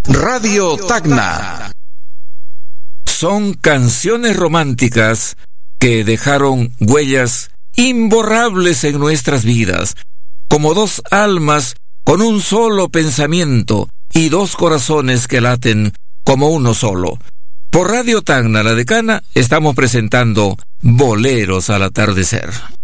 Radio Tacna. Son canciones románticas que dejaron huellas imborrables en nuestras vidas, como dos almas con un solo pensamiento y dos corazones que laten como uno solo. Por Radio Tacna, La Decana, estamos presentando Boleros al Atardecer.